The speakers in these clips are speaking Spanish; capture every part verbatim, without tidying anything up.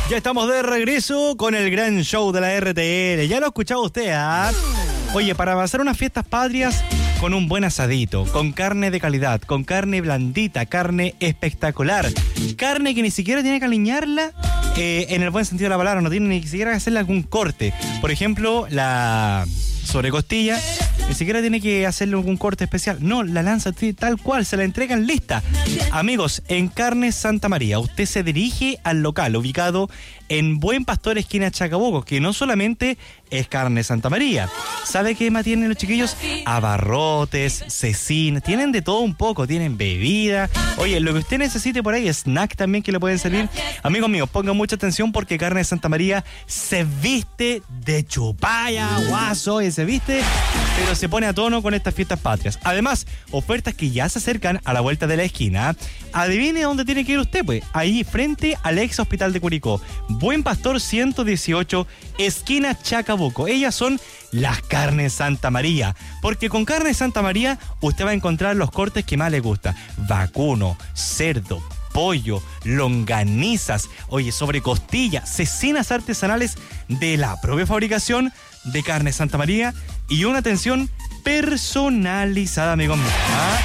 Ya estamos de regreso con el gran show de la R T L. Ya lo ha escuchado usted, ¿ah? Oye, para pasar unas fiestas patrias con un buen asadito, con carne de calidad, con carne blandita, carne espectacular, carne que ni siquiera tiene que aliñarla eh, en el buen sentido de la palabra, no tiene ni siquiera que hacerle algún corte. Por ejemplo, la sobrecostilla, ni siquiera tiene que hacerle algún corte especial. No, la lanza tal cual, se la entregan lista. Amigos, en Carnes Santa María, usted se dirige al local ubicado en Buen Pastor, esquina Chacabuco, que no solamente es Carne Santa María. ¿Sabe qué más tienen los chiquillos? Abarrotes, cecina, tienen de todo un poco, tienen bebida. Oye, lo que usted necesite por ahí, snack también que le pueden servir. Amigos míos, pongan mucha atención porque Carne Santa María se viste de chupalla, guaso, y se viste, pero se pone a tono con estas fiestas patrias. Además, ofertas que ya se acercan a la vuelta de la esquina. Adivine dónde tiene que ir usted, pues, ahí frente al ex hospital de Curicó. Buen Pastor ciento dieciocho, esquina Chacabuco. Ellas son las Carnes Santa María, porque con Carnes Santa María usted va a encontrar los cortes que más le gusta: vacuno, cerdo, pollo, longanizas, oye, sobrecostilla, cecinas artesanales de la propia fabricación de Carnes Santa María y una atención personalizada, amigos míos. ¿Ah?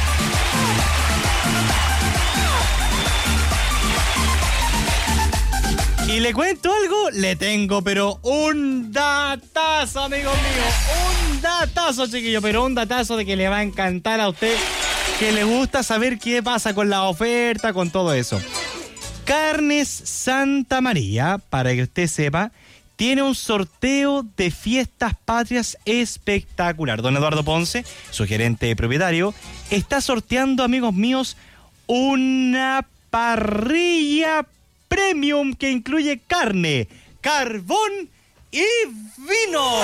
Y le cuento algo, le tengo, pero un datazo, amigos míos. Un datazo, chiquillo, pero un datazo de que le va a encantar a usted, que le gusta saber qué pasa con la oferta, con todo eso. Carnes Santa María, para que usted sepa, tiene un sorteo de fiestas patrias espectacular. Don Eduardo Ponce, su gerente propietario, está sorteando, amigos míos, una parrilla premium que incluye carne, carbón y vino.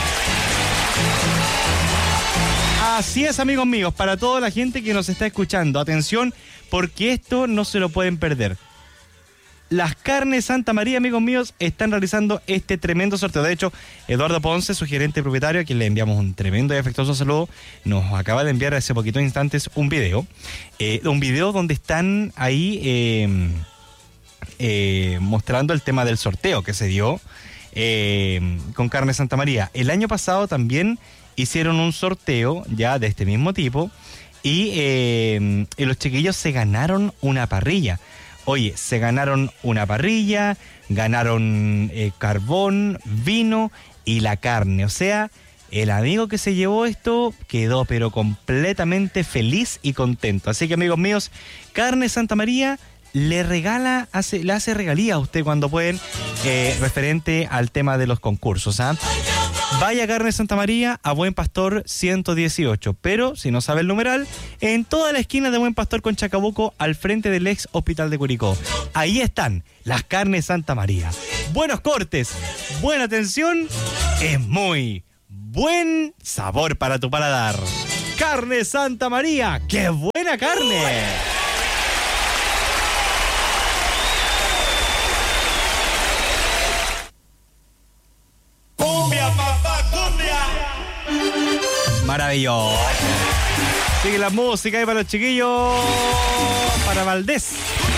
Así es, amigos míos, para toda la gente que nos está escuchando, atención, porque esto no se lo pueden perder. Las Carnes Santa María, amigos míos, están realizando este tremendo sorteo. De hecho, Eduardo Ponce, su gerente propietario, a quien le enviamos un tremendo y afectuoso saludo, nos acaba de enviar hace poquito instantes un video. Eh, un video donde están ahí eh, eh, mostrando el tema del sorteo que se dio eh, con Carnes Santa María. El año pasado también hicieron un sorteo ya de este mismo tipo y, eh, y los chiquillos se ganaron una parrilla. Oye, se ganaron una parrilla, ganaron eh, carbón, vino y la carne. O sea, el amigo que se llevó esto quedó pero completamente feliz y contento. Así que, amigos míos, Carnes Santa María le regala, hace, le hace regalía a usted cuando pueden, eh, referente al tema de los concursos, ¿ah? Vaya a Carnes Santa María, a Buen Pastor ciento dieciocho, pero si no sabe el numeral, en toda la esquina de Buen Pastor con Chacabuco, al frente del ex hospital de Curicó. Ahí están las Carnes Santa María. Buenos cortes, buena atención, es muy buen sabor para tu paladar. Carnes Santa María, ¡qué buena carne! ¡Cumbia, papá, cumbia! Maravilloso. Sigue la música ahí para los chiquillos. Para Valdés.